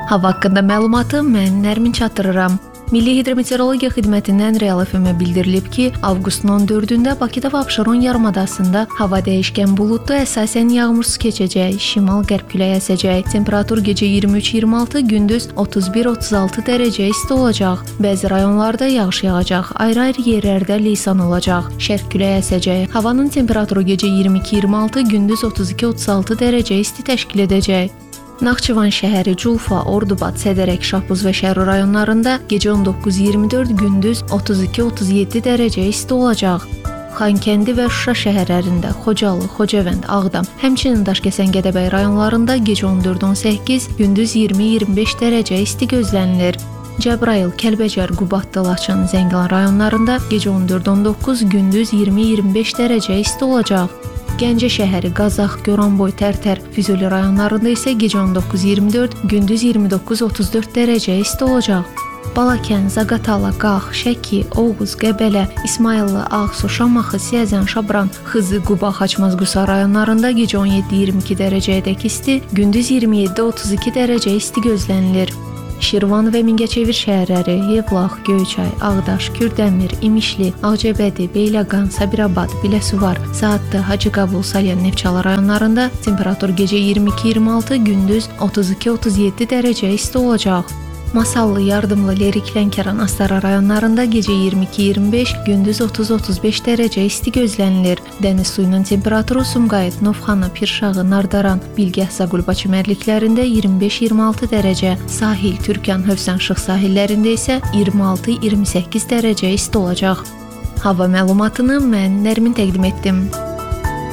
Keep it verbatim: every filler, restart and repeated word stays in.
Hava haqqında məlumatı mən Nərmin çatdırıram. Milli Hidrometeorologiya Xidmətindən Real F M-ə bildirilib ki, avqustun on dördündə Bakıda və Abşeron yarımadasında hava dəyişkən buludlu, əsasən yağmursuz keçəcək, şimal-qərb küləyi əsəcək. Temperatur gecə iyirmi üç iyirmi altı, gündüz otuz bir otuz altı dərəcə isti olacaq. Bəzi rayonlarda yağış yağacaq, ayrı-ayrı yerlərdə leysan olacaq. Şərq küləyi əsəcək. Havanın temperaturu gecə iyirmi iki iyirmi altı, gündüz otuz iki otuz altı dərəcə isti təşkil edəcək. Naxçıvan şəhəri, Culfa, Ordubad, Sədərək, Şahbuz və Şərur rayonlarında gecə on doqquz iyirmi dörd, gündüz otuz iki otuz yeddi dərəcə isti olacaq. Xankəndi və Şuşa şəhərlərində, Xocalı, Xocavənd, Ağdam, həmçinin Daşkəsən, Gədəbəy rayonlarında gecə on dörd on səkkiz, gündüz iyirmi iyirmi beş dərəcə isti gözlənilir. Cəbrayıl, Kəlbəcər, Qubadlı, Laçın, Zəngilan rayonlarında gecə on dörd on doqquz, gündüz iyirmi iyirmi beş dərəcə isti olacaq. Gəncə şəhəri, Qazax, Goranboy, Tərtər, Füzuli rayonlarında isə gecə on doqquz iyirmi dörd, gündüz iyirmi doqquz otuz dörd dərəcə isti olacaq. Balakən, Zaqatala, Qax, Şəki, Oğuz, Qəbələ, İsmayıllı, Ağsu, Şamaxı, Siyəzən, Şabran, Xızı, Quba, Xaçmaz, Qusa rayonlarında gecə on yeddi iyirmi iki dərəcəyədək isti, gündüz iyirmi yeddi otuz iki dərəcə isti gözlənilir. Şirvan və Mingəçevir şəhərləri, Yevlax, Göyçay, Ağdaş, Kürdəmir, İmişli, Ağcabədi, Beyləqan, Sabirabad, Biləsuvar, Saatlı, Hacıqabul, Salyan, Neftçala rayonlarında temperatur gecə iyirmi iki iyirmi altı, gündüz otuz iki otuz yeddi dərəcə isti olacaq. Masallı, Yardımlı, Lerik, Lənkəran, Astara rayonlarında gecə iyirmi iki iyirmi beş, gündüz otuz otuz beş dərəcə isti gözlənilir. Dəniz suyunun temperaturu Sumqayıt, Novxanı, Pirşağı, Nardaran, Bilgəh, Zaqulba çimərliklərində iyirmi beş iyirmi altı dərəcə, sahil, Türkan, Hövsan, Şıx sahillərində isə iyirmi altı iyirmi səkkiz dərəcə isti olacaq. Hava məlumatını mən Nərmin təqdim etdim.